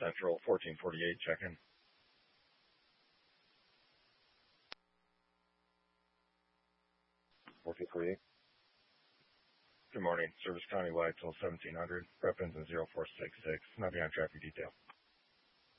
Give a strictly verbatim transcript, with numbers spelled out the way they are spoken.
Central, fourteen forty-eight, check-in. fourteen forty-eight. Good morning. Service countywide till seventeen hundred. Rep ends in zero four six six. Not beyond traffic detail.